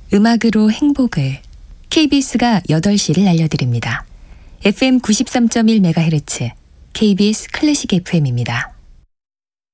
음악으로 행복을 KBS가 8시를 알려드립니다. FM 93.1MHz KBS 클래식 FM입니다.